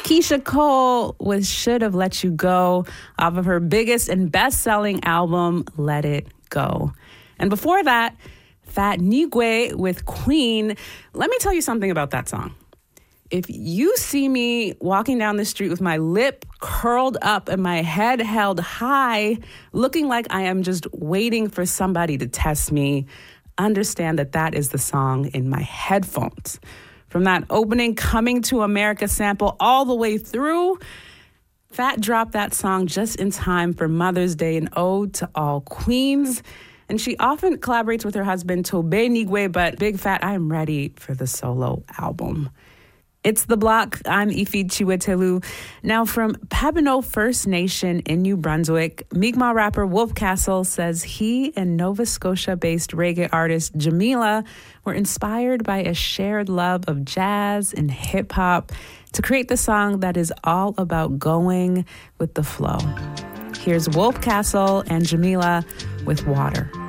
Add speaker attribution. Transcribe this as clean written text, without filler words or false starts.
Speaker 1: Keisha Cole with Should Have Let You Go off of her biggest and best-selling album, Let It Go. And before that, Fat Nigwe with Queen. Let me tell you something about that song. If you see me walking down the street with my lip curled up and my head held high, looking like I am just waiting for somebody to test me, understand that that is the song in my headphones. From that opening Coming to America sample all the way through, Fat dropped that song just in time for Mother's Day, an ode to all queens. And she often collaborates with her husband, Tobe Nigwe, but Big Fat, I am ready for the solo album. It's The Block. I'm Ife Chiwetelu. Now, from Papineau First Nation in New Brunswick, Mi'kmaq rapper Wolf Castle says he and Nova Scotia-based reggae artist Jamila were inspired by a shared love of jazz and hip-hop to create the song that is all about going with the flow. Here's Wolf Castle and Jamila with Water.